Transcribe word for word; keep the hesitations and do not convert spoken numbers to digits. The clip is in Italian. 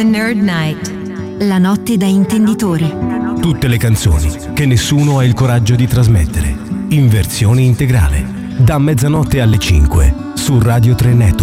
The Nerd Night. La notte da intenditore. Tutte le canzoni che nessuno ha il coraggio di trasmettere, in versione integrale, da mezzanotte alle cinque su Radio tre Network.